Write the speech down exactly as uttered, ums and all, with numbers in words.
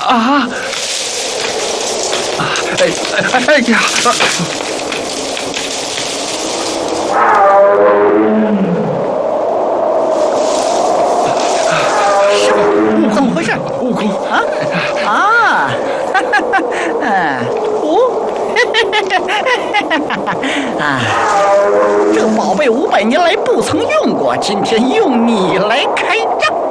啊！哎哎哎呀！ 怎么回事？ 悟空啊啊！嗯，哦，啊，这个宝贝五百年来不曾用过，今天用你来开张。